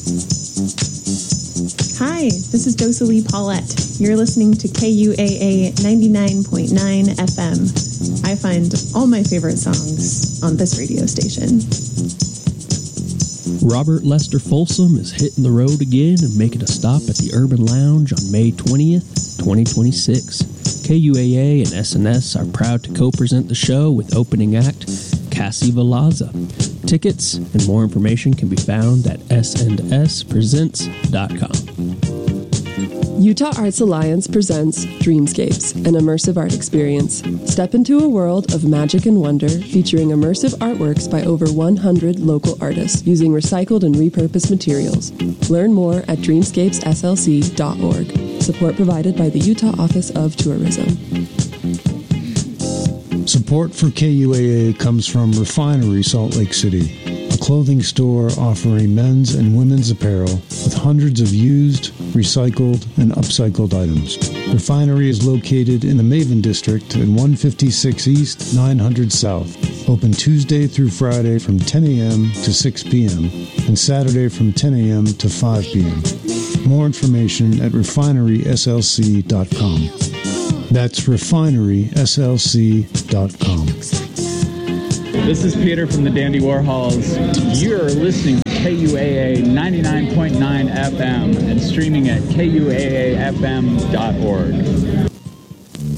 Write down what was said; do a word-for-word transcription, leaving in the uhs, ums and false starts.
Hi, this is Dosalie Paulette. You're listening to K U A A ninety-nine point nine F M. I find all my favorite songs on this radio station. Robert Lester Folsom is hitting the road again and making a stop at the Urban Lounge on May twentieth, twenty twenty-six. K U A A and S N S are proud to co-present the show with opening act Cassie Velazza. Tickets and more information can be found at s and s presents dot com. Utah Arts Alliance presents Dreamscapes, an immersive art experience. Step into a world of magic and wonder featuring immersive artworks by over one hundred local artists using recycled and repurposed materials. Learn more at dreamscapes s l c dot org. Support provided by the Utah Office of Tourism. Support for K U A A comes from Refinery Salt Lake City, a clothing store offering men's and women's apparel with hundreds of used, recycled, and upcycled items. Refinery is located in the Maven District at one fifty-six East, nine hundred South. Open Tuesday through Friday from ten a.m. to six p.m. and Saturday from ten a.m. to five p.m. More information at refinery s l c dot com. That's refinery s l c dot com. This is Peter from the Dandy Warhols. You're listening to K U A A ninety-nine point nine F M and streaming at K U A A F M dot org.